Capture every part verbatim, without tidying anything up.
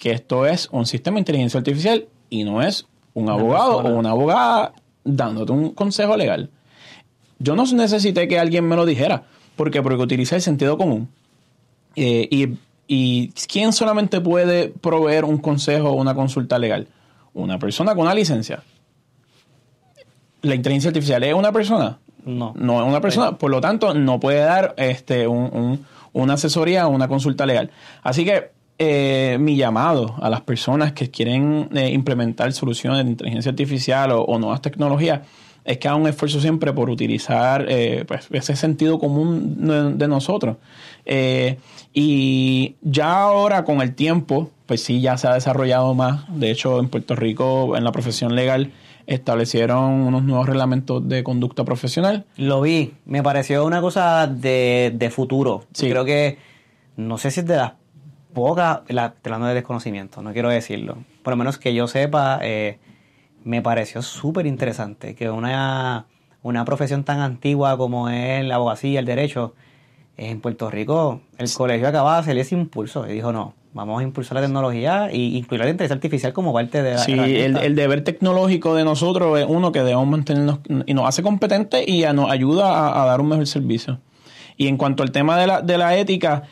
que esto es un sistema de inteligencia artificial y no es un abogado o una abogada dándote un consejo legal. Yo no necesité que alguien me lo dijera, porque porque utiliza el sentido común. Eh, y, y ¿quién solamente puede proveer un consejo o una consulta legal? Una persona con una licencia. ¿La inteligencia artificial es una persona? No. No es una persona, por lo tanto, no puede dar este un, un, una asesoría o una consulta legal. Así que eh, mi llamado a las personas que quieren eh, implementar soluciones de inteligencia artificial o, o nuevas tecnologías es que hagan un esfuerzo siempre por utilizar eh, pues, ese sentido común de, de nosotros. Eh, y ya ahora, con el tiempo, pues sí, ya se ha desarrollado más. De hecho, en Puerto Rico, en la profesión legal, establecieron unos nuevos reglamentos de conducta profesional. Lo vi. Me pareció una cosa de, de futuro. Sí. Creo que, no sé si es de las pocas, la, hablando de desconocimiento, no quiero decirlo. Por lo menos que yo sepa, eh, me pareció súper interesante que una, una profesión tan antigua como es la abogacía, el derecho, en Puerto Rico, el sí. colegio acababa de hacer ese impulso y dijo, no, vamos a impulsar la tecnología e incluir la inteligencia artificial como parte de la Sí, el, el deber tecnológico de nosotros es uno que debemos mantenernos y nos hace competentes y a, nos ayuda a, a dar un mejor servicio. Y en cuanto al tema de la, de la ética,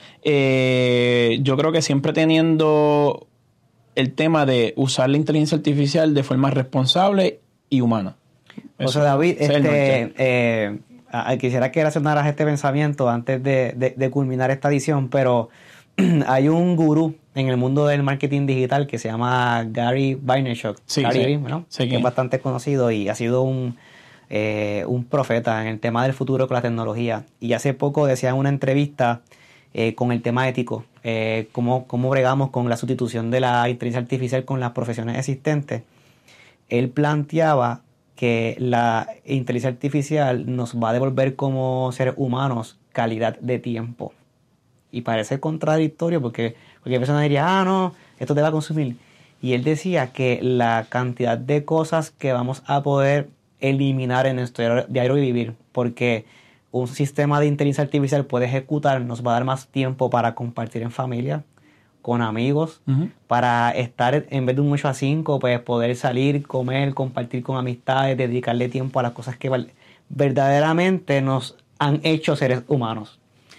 eh, yo creo que siempre teniendo el tema de usar la inteligencia artificial de forma responsable y humana. O sea, David, este, eh, quisiera que relacionaras este pensamiento antes de, de, de culminar esta edición, pero hay un gurú en el mundo del marketing digital que se llama Gary Vaynerchuk, sí, Gary, sí, ¿no? sí, que es bastante conocido y ha sido un, eh, un profeta en el tema del futuro con la tecnología. Y hace poco decía en una entrevista eh, con el tema ético, eh, cómo, cómo bregamos con la sustitución de la inteligencia artificial con las profesiones existentes. Él planteaba que la inteligencia artificial nos va a devolver como seres humanos calidad de tiempo. Y parece contradictorio porque cualquier persona diría, ah, no, esto te va a consumir. Y él decía que la cantidad de cosas que vamos a poder eliminar en nuestro diario vivir, porque un sistema de inteligencia artificial puede ejecutar, nos va a dar más tiempo para compartir en familia, con amigos, uh-huh. para estar en vez de un ocho a cinco, pues poder salir, comer, compartir con amistades, dedicarle tiempo a las cosas que verdaderamente nos han hecho seres humanos.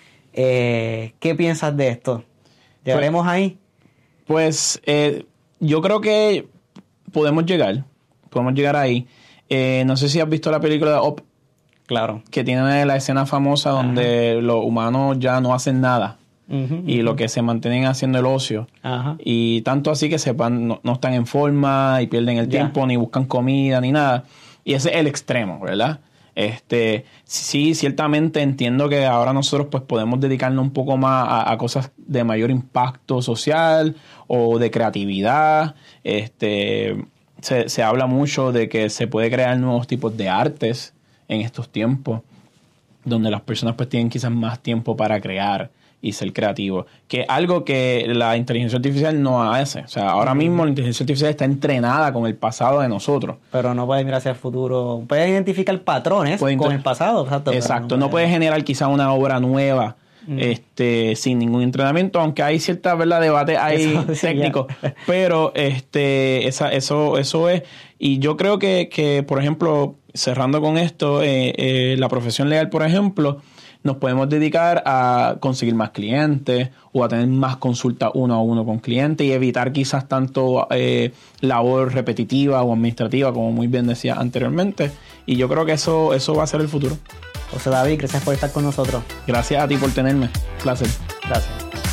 Eh, ¿Qué piensas de esto? ¿Llegaremos pues, ahí? Pues eh, yo creo que podemos llegar, podemos llegar ahí. Eh, no sé si has visto la película de Up. Claro. Que tiene la escena famosa donde Ajá. los humanos ya no hacen nada. Uh-huh, y uh-huh. lo que se mantienen haciendo el ocio. Ajá. Y tanto así que sepan, no, no están en forma y pierden el yeah. tiempo, ni buscan comida, ni nada. Y ese es el extremo, ¿verdad? Este, sí, ciertamente entiendo que ahora nosotros pues podemos dedicarnos un poco más a, a cosas de mayor impacto social o de creatividad. Este, se, se habla mucho de que se puede crear nuevos tipos de artes en estos tiempos, donde las personas pues tienen quizás más tiempo para crear y ser creativo, que es algo que la inteligencia artificial no hace. O sea, ahora mismo la inteligencia artificial está entrenada con el pasado de nosotros. Pero no puede mirar hacia el futuro. Puede identificar patrones puede con el pasado. Exacto. Exacto. No, no puede generar quizás una obra nueva mm. este, sin ningún entrenamiento, aunque hay cierta, ¿verdad?, debate ahí técnico. Yeah. Pero este, esa, eso, eso es. Y yo creo que, que por ejemplo, cerrando con esto, eh, eh, la profesión legal, por ejemplo, nos podemos dedicar a conseguir más clientes o a tener más consultas uno a uno con clientes y evitar quizás tanto eh, labor repetitiva o administrativa, como muy bien decía anteriormente. Y yo creo que eso, eso va a ser el futuro. José David, gracias por estar con nosotros. Gracias a ti por tenerme. Placer. Gracias.